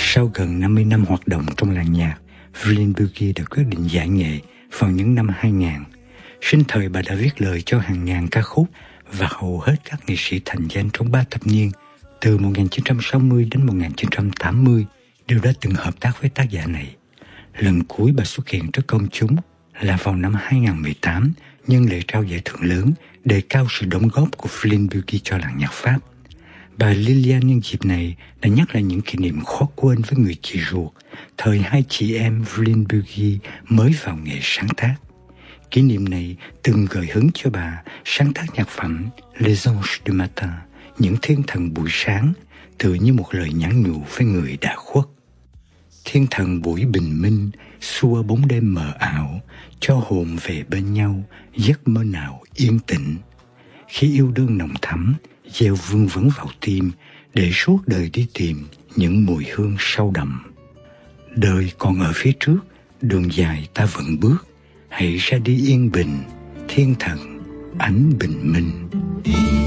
Sau gần 50 năm hoạt động trong làng nhạc, Vrlin Bugey đã quyết định giải nghệ vào những năm 2000. Sinh thời bà đã viết lời cho hàng ngàn ca khúc và hầu hết các nghệ sĩ thành danh trong 3 thập niên, từ 1960 đến 1980, đều đã từng hợp tác với tác giả này. Lần cuối bà xuất hiện trước công chúng là vào năm 2018, nhân lễ trao giải thưởng lớn đề cao sự đóng góp của Vrlin Bugey cho làng nhạc Pháp. Bà Liliane nhân dịp này đã nhắc lại những kỷ niệm khó quên với người chị ruột, thời hai chị em Vrlin Bugey mới vào nghề sáng tác. Kỷ niệm này từng gợi hứng cho bà sáng tác nhạc phẩm Les Anges du Matin, những thiên thần buổi sáng, tựa như một lời nhắn nhủ với người đã khuất. Thiên thần buổi bình minh xua bóng đêm mờ ảo, cho hồn về bên nhau, giấc mơ nào yên tĩnh. Khi yêu đương nồng thắm, gieo vương vấn vào tim, để suốt đời đi tìm những mùi hương sâu đậm. Đời còn ở phía trước, đường dài ta vẫn bước, hãy ra đi yên bình, thiên thần ánh bình minh.